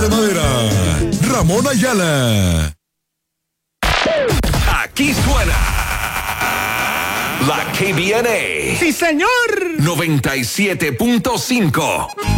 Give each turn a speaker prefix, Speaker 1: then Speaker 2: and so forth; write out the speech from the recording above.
Speaker 1: de madera, Ramón Ayala.
Speaker 2: Aquí suena la KBNA.
Speaker 3: ¡Sí, señor!
Speaker 2: 97.5.